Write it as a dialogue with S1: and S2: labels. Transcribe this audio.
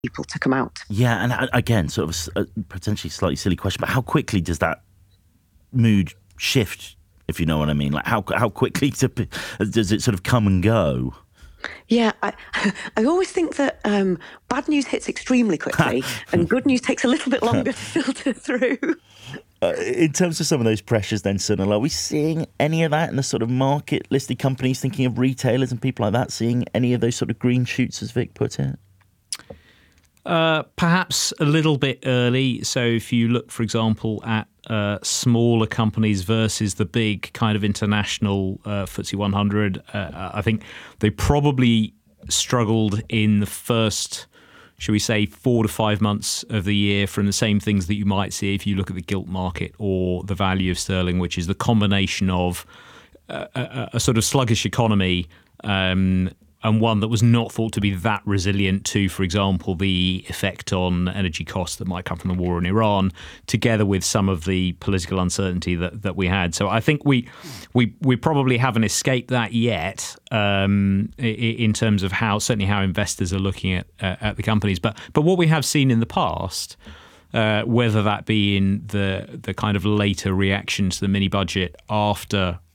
S1: people to come out.
S2: Yeah, and again, sort of a potentially slightly silly question, but how quickly does that mood shift, if you know what I mean? Like how quickly does it sort of come and go?
S1: Yeah, I always think that bad news hits extremely quickly and good news takes a little bit longer to filter through.
S2: In terms of some of those pressures then, Sunil, are we seeing any of that in the sort of market-listed companies, thinking of retailers and people like that, seeing any of those sort of green shoots, as Vic put it?
S3: Perhaps a little bit early. So if you look, for example, at smaller companies versus the big kind of international FTSE 100, I think they probably struggled in the first, shall we say, 4 to 5 months of the year from the same things that you might see if you look at the gilt market or the value of sterling, which is the combination of a sort of sluggish economy and one that was not thought to be that resilient to, for example, the effect on energy costs that might come from the war in Iran, together with some of the political uncertainty that we had. So I think we probably haven't escaped that yet in terms of certainly how investors are looking at the companies. But what we have seen in the past, whether that be in the kind of later reaction to the mini budget after